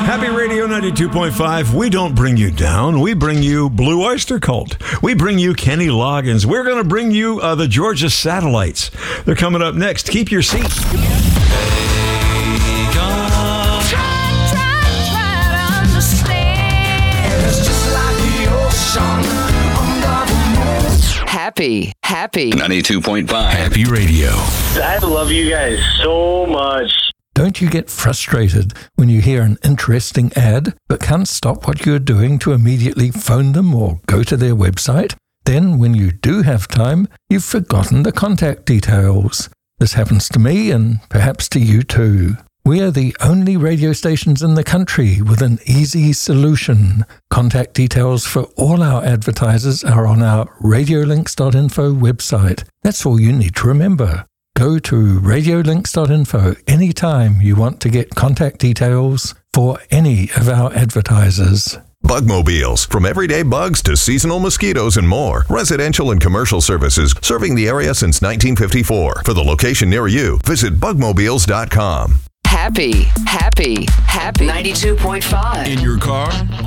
Happy Radio 92.5. We don't bring you down. We bring you Blue Oyster Cult. We bring you Kenny Loggins. We're going to bring you the Georgia Satellites. They're coming up next. Keep your seat. Happy 92.5 Happy Radio. I love you guys so much. Don't you get frustrated when you hear an interesting ad but can't stop what you're doing to immediately phone them or go to their website? Then, when you do have time, you've forgotten the contact details. This happens to me and perhaps to you too. We are the only radio stations in the country with an easy solution. Contact details for all our advertisers are on our radiolinks.info website. That's all you need to remember. Go to radiolinks.info anytime you want to get contact details for any of our advertisers. Bugmobiles, from everyday bugs to seasonal mosquitoes and more. Residential and commercial services serving the area since 1954. For the location near you, visit bugmobiles.com. Happy 92.5. In your car,